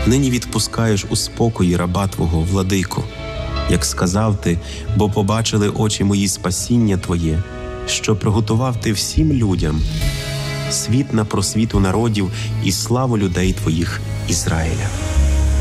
Нині відпускаєш у спокої раба Твого, владико. Як сказав Ти, бо побачили очі мої спасіння Твоє, що приготував Ти всім людям, світ на просвіту народів і славу людей Твоїх Ізраїля.